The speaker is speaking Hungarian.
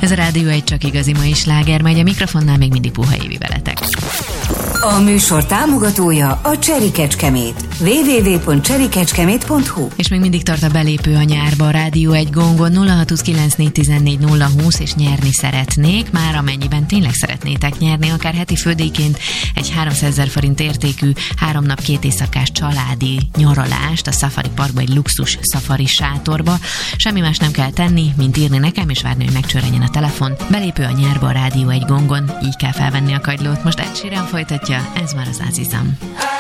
Ez a Rádió egy csak igazi mai sláger, megy a mikrofonnál még mindig Puha Évi veletek. A műsor támogatója a Cherry Kecskemét. www.cherrykecskemét.hu. És még mindig tart a belépő a nyárba a Rádió egy gongon 0629414020, és nyerni szeretnék, már amennyiben tényleg szeretnétek nyerni, akár heti fődéként egy 300 000 forint értékű 3 nap 2 éjszakás családi nyaralást a Safari Parkba, egy luxus safari sátorba. Semmi más nem kell tenni, mint írni nekem, és várni, hogy megcsörrenjen a telefon. Belépő a nyárba a Rádió egy gongon, így kell felvenni a kagylót. Most Ed Sheeran folytatja, ez már az Azizam.